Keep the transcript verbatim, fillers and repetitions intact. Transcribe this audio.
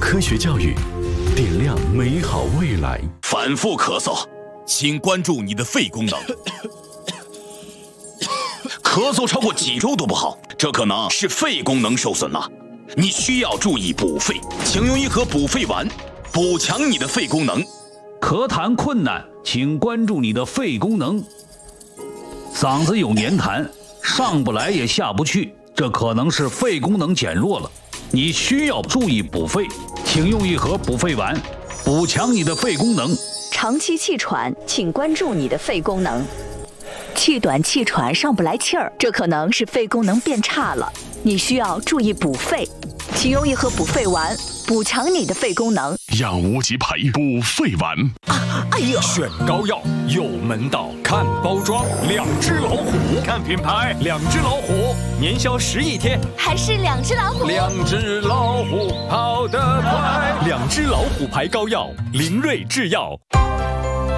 科学教育，点亮美好未来。 反复咳嗽，请关注你的肺功能。咳嗽超过几周都不好，这可能是肺功能受损了。你需要注意补肺，请用一盒补肺丸，补强你的肺功能。 咳痰困难，请关注你的肺功能。嗓子有黏痰，上不来也下不去，这可能是肺功能减弱了。你需要注意补肺，请用一盒补肺丸，补强你的肺功能。 长期气喘，请关注你的肺功能。气短气喘上不来气儿，这可能是肺功能变差了，你需要注意补肺，请用一盒补肺丸，补强你的肺功能。 养无极牌补肺丸。 啊，哎呦！ 选膏药有门道，看包装，两只老虎；看品牌，两只老虎。年销十亿天， 还是两只老虎。 两只老虎跑得快，两只老虎牌膏药，林瑞制药。